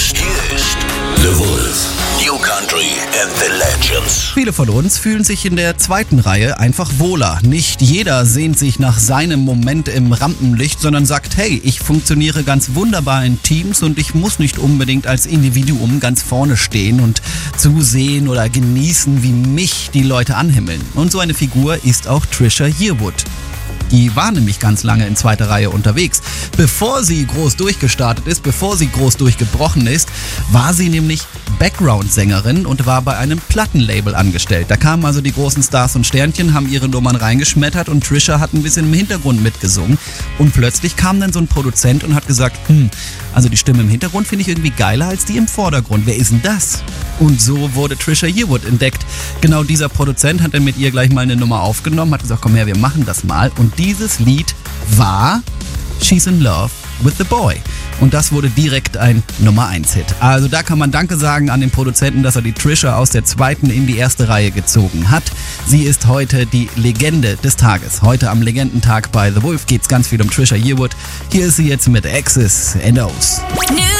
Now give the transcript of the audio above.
Hier ist The Wolf. New Country and the Legends. Viele von uns fühlen sich in der zweiten Reihe einfach wohler. Nicht jeder sehnt sich nach seinem Moment im Rampenlicht, sondern sagt, hey, ich funktioniere ganz wunderbar in Teams und ich muss nicht unbedingt als Individuum ganz vorne stehen und zusehen oder genießen, wie mich die Leute anhimmeln. Und so eine Figur ist auch Trisha Yearwood. Die war nämlich ganz lange in zweiter Reihe unterwegs. Bevor sie groß durchgestartet ist, bevor sie groß durchgebrochen ist, war sie nämlich Background-Sängerin und war bei einem Plattenlabel angestellt. Da kamen also die großen Stars und Sternchen, haben ihre Nummern reingeschmettert und Trisha hat ein bisschen im Hintergrund mitgesungen. Und plötzlich kam dann so ein Produzent und hat gesagt, also die Stimme im Hintergrund finde ich irgendwie geiler als die im Vordergrund. Wer ist denn das? Und so wurde Trisha Yearwood entdeckt. Genau dieser Produzent hat dann mit ihr gleich mal eine Nummer aufgenommen, hat gesagt, komm her, wir machen das mal. Und dieses Lied war She's in Love with the Boy. Und das wurde direkt ein Nummer-1-Hit. Also da kann man Danke sagen an den Produzenten, dass er die Trisha aus der zweiten in die erste Reihe gezogen hat. Sie ist heute die Legende des Tages. Heute am Legendentag bei The Wolf geht es ganz viel um Trisha Yearwood. Hier ist sie jetzt mit X's and O's.